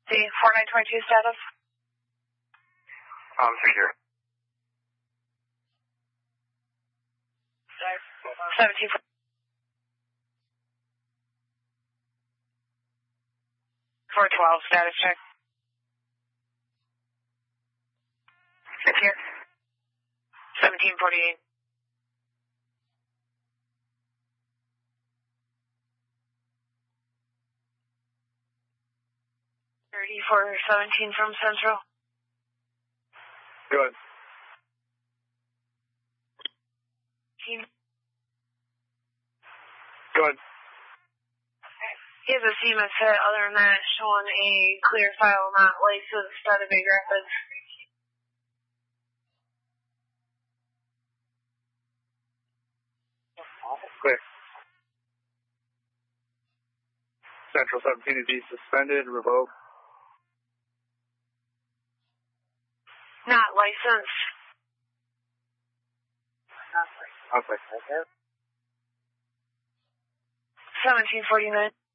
The 4922 status? For sure. 17. 412 status check. Here. 1748. For 17 from Central. Good. Good. He has a CMS hit. Other than that, showing a clear file, not licensed out of Big Rapids. Clear. Central 17 to be suspended, revoked. Not licensed. Okay. 1749.